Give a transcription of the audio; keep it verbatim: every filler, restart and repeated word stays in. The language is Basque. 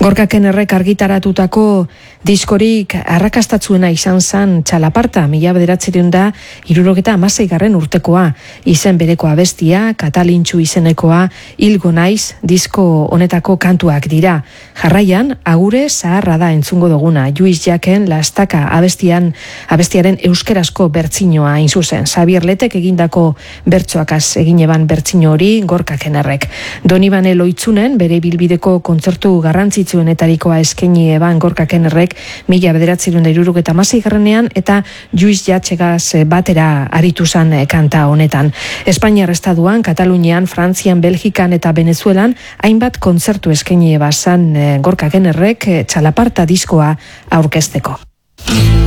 Gorkaken errek argitaratutako diskorik arrakastatzuena izan zen Txalaparta, mila bederatziehun da hirurogeta hamaseigarren urtekoa. Izen bereko abestia, Katalintxu izenekoa, Hilgo naiz disko honetako kantuak dira. Jarraian, Agure zaharra da entzungo duguna, Lluís Llachsen Lastaka abestian, abestiaren euskerazko bertsinoa hain zuzen. Xabier Letek egindako bertsoakaz egin eban bertsino hori Gorkaken errek. Donibane Loitzunen bere bilbideko kontzertu garrantzitsuenetarikoa eskaini eban Gorkaken errek mila bederatziehun da hirurogeta hamaseigarrenean eta Lluís Llachsegaz batera aritu zen kanta honetan. Espainiar estatuan, Katalunian, Frantzian, Belgikan eta Venezuelan hainbat kontzertu eskaini ebazan Gorkaken errek Txalaparta diskoa aurkezteko.